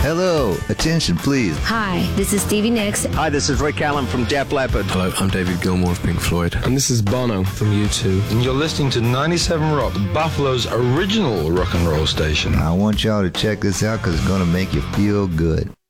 Hello, attention please. Hi, this is Stevie Nicks. Hi, this is Rick Allen from Def Leppard. Hello, I'm David Gilmour of Pink Floyd. And this is Bono from U2. And you're listening to 97 Rock, Buffalo's original rock and roll station. I want y'all to check this out because it's going to make you feel good.